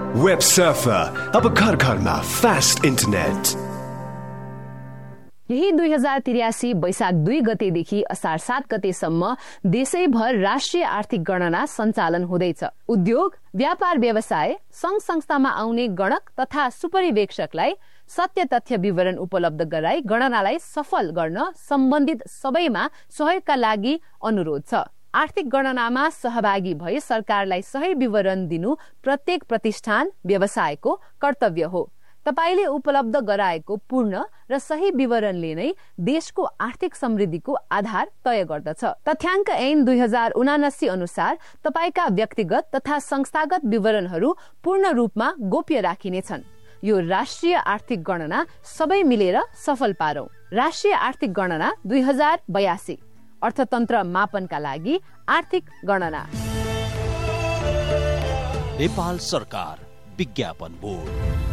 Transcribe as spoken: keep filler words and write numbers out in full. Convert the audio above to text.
Web surfer अब घर घरमा फास्ट इन्टरनेट। यही दुई हजार त्रियासी वैशाख दुई गतेदेखि असार सात गतेसम्म देशैभर राष्ट्रिय आर्थिक गणना सञ्चालन हुँदैछ। उद्योग, व्यापार व्यवसाय, संघ संस्थामा आउने गणक तथा सुपरिवेक्षकलाई सत्य तथ्य विवरण उपलब्ध गराई गणनालाई सफल गर्न सम्बन्धित सबैमा सहयोगका लागि अनुरोध छ। आर्थिक गणनामा सहभागी भई सरकारलाई सही विवरण दिनु प्रत्येक प्रतिष्ठान व्यवसायको कर्तव्य हो। तपाईले उपलब्ध गराएको पूर्ण र सही विवरणले नै देशको आर्थिक समृद्धिको आधार तय गर्दछ। तथ्याङ्क ऐन दुई हजार उनासी अनुसार तपाईका व्यक्तिगत तथा संस्थागत विवरणहरू पूर्ण रूपमा गोप्य राखिनेछन्। यो राष्ट्रिय आर्थिक गणना सबै मिलेर सफल पारौं। राष्ट्रिय आर्थिक गणना दुई हजार बयासी अर्थतन्त्र मापनका लागि आर्थिक गणना। नेपाल सरकार विज्ञापन बोर्ड।